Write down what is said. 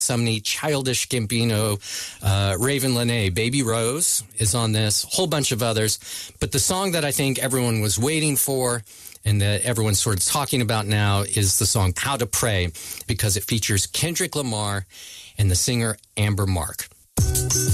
Sumney, Childish Gambino, Raven Lenae, Baby Rose is on this, a whole bunch of others. But the song that I think everyone was waiting for and that everyone's sort of talking about now is the song How to Pray, because it features Kendrick Lamar and the singer Amber Mark.